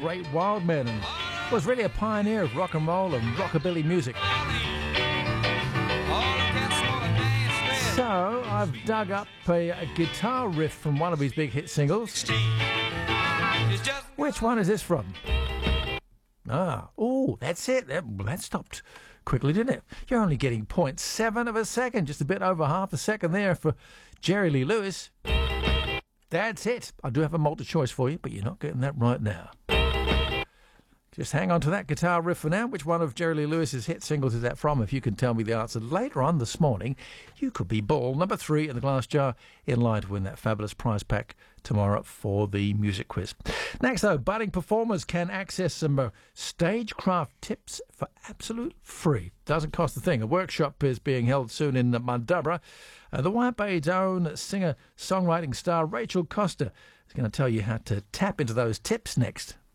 great Wildman and was really a pioneer of rock and roll and rockabilly music. So I've dug up a guitar riff from one of his big hit singles. Which one is this from? That's it. That stopped quickly, didn't it? You're only getting 0.7 of a second, just a bit over half a second there for Jerry Lee Lewis. That's it. I do have a multi-choice for you, but you're not getting that right now. Just hang on to that guitar riff for now. Which one of Jerry Lee Lewis's hit singles is that from? If you can tell me the answer later on this morning, you could be ball number 3 in the glass jar, in line to win that fabulous prize pack tomorrow for the music quiz. Next, though, budding performers can access some stagecraft tips for absolute free. Doesn't cost a thing. A workshop is being held soon in Mandurah. The Whitebade's own singer-songwriting star Rachel Costa is going to tell you how to tap into those tips next.